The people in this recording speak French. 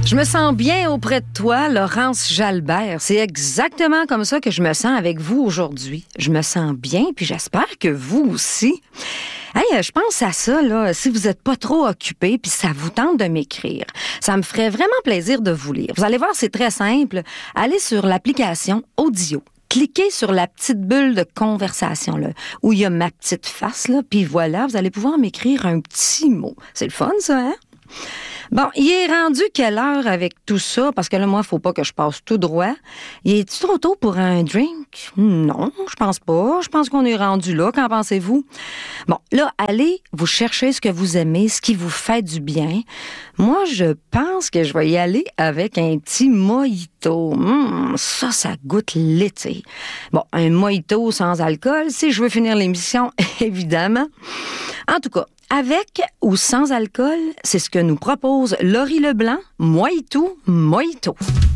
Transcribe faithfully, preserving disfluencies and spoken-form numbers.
Je me sens bien auprès de toi, Laurence Jalbert. C'est exactement comme ça que je me sens avec vous aujourd'hui. Je me sens bien, puis j'espère que vous aussi. Hey, je pense à ça, là, si vous n'êtes pas trop occupé, puis ça vous tente de m'écrire. Ça me ferait vraiment plaisir de vous lire. Vous allez voir, c'est très simple. Allez sur l'application Audio. Cliquez sur la petite bulle de conversation, là, où il y a ma petite face, là, puis voilà, vous allez pouvoir m'écrire un petit mot. C'est le fun, ça, hein? Bon, il est rendu quelle heure avec tout ça? Parce que là, moi, il faut pas que je passe tout droit. Il est-tu trop tôt pour un drink? Non, je pense pas. Je pense qu'on est rendu là. Qu'en pensez-vous? Bon, là, allez vous chercher ce que vous aimez, ce qui vous fait du bien. Moi, je pense que je vais y aller avec un petit mojito. Mmh, ça, ça goûte l'été. Bon, un mojito sans alcool, si je veux finir l'émission, évidemment. En tout cas, avec ou sans alcool, c'est ce que nous propose Laurie Leblanc, Mojito, Mojito.